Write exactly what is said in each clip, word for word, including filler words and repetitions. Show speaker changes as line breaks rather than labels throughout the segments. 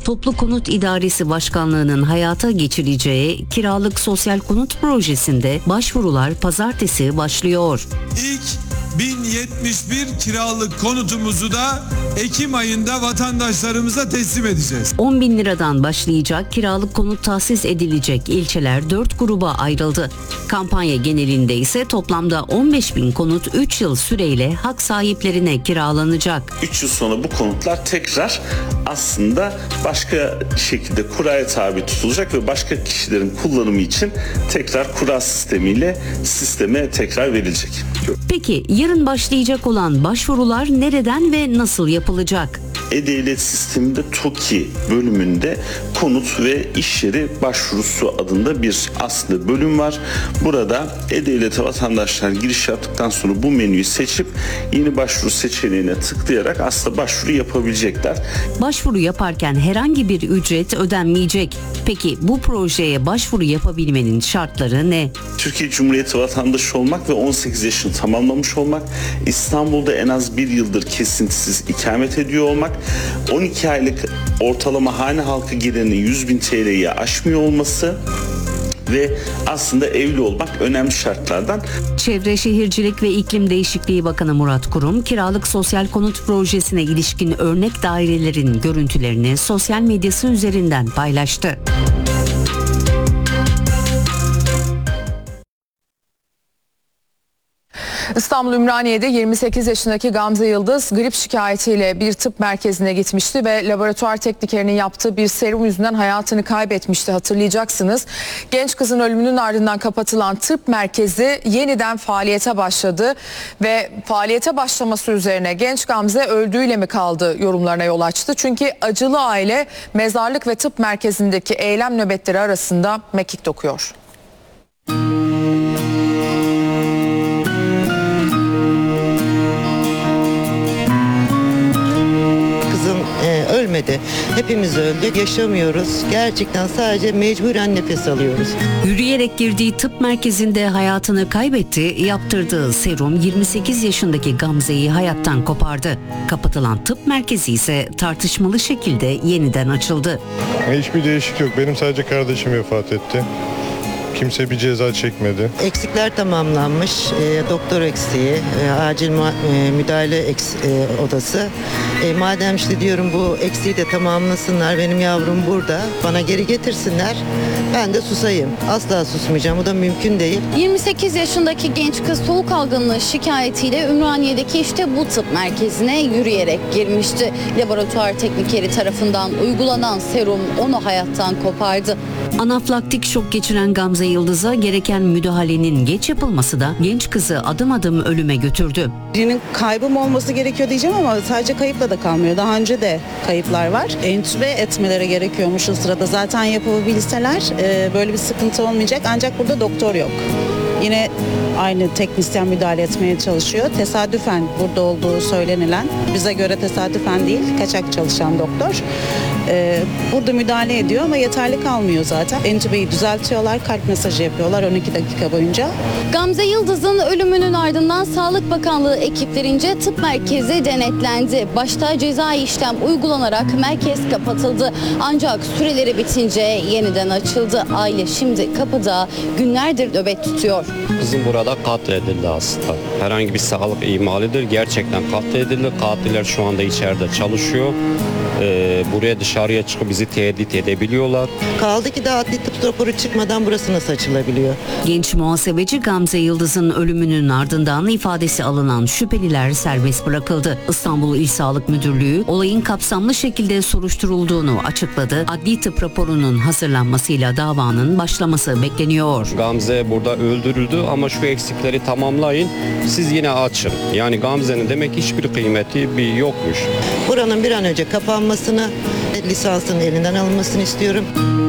Toplu Konut İdaresi Başkanlığı'nın hayata geçireceği kiralık sosyal konut projesinde başvurular pazartesi başlıyor.
İlk bin yetmiş bir kiralık konutumuzu da Ekim ayında vatandaşlarımıza teslim edeceğiz.
on bin liradan başlayacak kiralık konut tahsis edilecek ilçeler dört gruba ayrıldı. Kampanya genelinde ise toplamda on beş bin konut üç yıl süreyle hak sahiplerine kiralanacak.
üç yıl sonra bu konutlar tekrar aslında başka şekilde kuraya tabi tutulacak ve başka kişilerin kullanımı için tekrar kura sistemiyle sisteme tekrar verilecek.
Peki yarın başlayacak olan başvurular nereden ve nasıl yapılacak?
E-Devlet sisteminde TOKİ bölümünde konut ve iş yeri başvurusu adında bir aslında bölüm var. Burada E-Devlet'e vatandaşlar giriş yaptıktan sonra bu menüyü seçip yeni başvuru seçeneğine tıklayarak aslında başvuru yapabilecekler.
Başvuru yaparken herhangi bir ücret ödenmeyecek. Peki bu projeye başvuru yapabilmenin şartları ne?
Türkiye Cumhuriyeti vatandaşı olmak ve on sekiz yaşını tamamlamış olmak, İstanbul'da en az bir yıldır kesintisiz ikamet ediyor olmak, on iki aylık ortalama hane halkı gelirinin yüz bin T L'yi aşmıyor olması ve aslında evli olmak önemli şartlardan.
Çevre Şehircilik ve İklim Değişikliği Bakanı Murat Kurum, kiralık sosyal konut projesine ilişkin örnek dairelerin görüntülerini sosyal medyası üzerinden paylaştı.
İstanbul Ümraniye'de yirmi sekiz yaşındaki Gamze Yıldız grip şikayetiyle bir tıp merkezine gitmişti ve laboratuvar teknikerinin yaptığı bir serum yüzünden hayatını kaybetmişti, hatırlayacaksınız. Genç kızın ölümünün ardından kapatılan tıp merkezi yeniden faaliyete başladı ve faaliyete başlaması üzerine genç Gamze öldüğüyle mi kaldı yorumlarına yol açtı. Çünkü acılı aile mezarlık ve tıp merkezindeki eylem nöbetleri arasında mekik dokuyor.
Ölmedi. Hepimiz öldük. Yaşamıyoruz. Gerçekten sadece mecburen nefes alıyoruz.
Yürüyerek girdiği tıp merkezinde hayatını kaybetti. Yaptırdığı serum yirmi sekiz yaşındaki Gamze'yi hayattan kopardı. Kapatılan tıp merkezi ise tartışmalı şekilde yeniden açıldı.
Hiçbir değişik yok. Benim sadece kardeşim vefat etti. Kimse bir ceza çekmedi.
Eksikler tamamlanmış. E, doktor eksiği, e, acil e, müdahale eks, e, odası. E, madem işte diyorum bu eksiği de tamamlasınlar. Benim yavrum burada. Bana geri getirsinler. Ben de susayım. Asla susmayacağım. Bu da mümkün değil.
yirmi sekiz yaşındaki genç kız soğuk algınlığı şikayetiyle Ümraniye'deki işte bu tıp merkezine yürüyerek girmişti. Laboratuvar teknikeri tarafından uygulanan serum onu hayattan kopardı.
Anafilaktik şok geçiren Gamze Yıldız'a gereken müdahalenin geç yapılması da genç kızı adım adım ölüme götürdü.
Birinin kaybı mı olması gerekiyor diyeceğim ama sadece kayıpla da kalmıyor. Daha önce de kayıplar var. Entübe etmeleri gerekiyormuş o sırada. Zaten yapabilseler e, böyle bir sıkıntı olmayacak. Ancak burada doktor yok. Yine aynı teknisyen müdahale etmeye çalışıyor. Tesadüfen burada olduğu söylenilen, bize göre tesadüfen değil, kaçak çalışan doktor. Ee, burada müdahale ediyor ama yeterli kalmıyor zaten. Entübeyi düzeltiyorlar, kalp masajı yapıyorlar on iki dakika boyunca.
Gamze Yıldız'ın ölümünün ardından Sağlık Bakanlığı ekiplerince tıp merkezi denetlendi. Başta cezai işlem uygulanarak merkez kapatıldı. Ancak süreleri bitince yeniden açıldı. Aile şimdi kapıda günlerdir nöbet tutuyor.
Kızım burada katledildi aslında. Herhangi bir sağlık ihmalidir. Gerçekten katledildi. Katiller şu anda içeride çalışıyor. Ee, buraya dışarıya çıkıp bizi tehdit edebiliyorlar.
Kaldı ki daha adli tıp raporu çıkmadan burası nasıl açılabiliyor?
Genç muhasebeci Gamze Yıldız'ın ölümünün ardından ifadesi alınan şüpheliler serbest bırakıldı. İstanbul İl Sağlık Müdürlüğü olayın kapsamlı şekilde soruşturulduğunu açıkladı. Adli tıp raporunun hazırlanmasıyla davanın başlaması bekleniyor.
Gamze burada öldürüldü ama şu eksikleri tamamlayın. Siz yine açın. Yani Gamze'nin demek hiçbir kıymeti bir yokmuş.
Buranın bir an önce kapanmasını, lisansının elinden alınmasını istiyorum.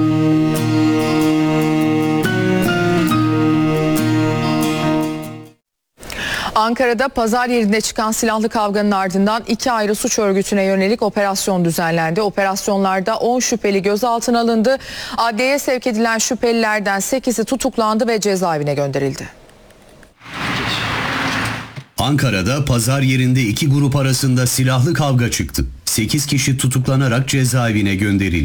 Ankara'da pazar yerinde çıkan silahlı kavganın ardından iki ayrı suç örgütüne yönelik operasyon düzenlendi. Operasyonlarda on şüpheli gözaltına alındı. Adliyeye sevk edilen şüphelilerden sekizi tutuklandı ve cezaevine gönderildi.
Ankara'da pazar yerinde iki grup arasında silahlı kavga çıktı. sekiz kişi tutuklanarak cezaevine gönderildi.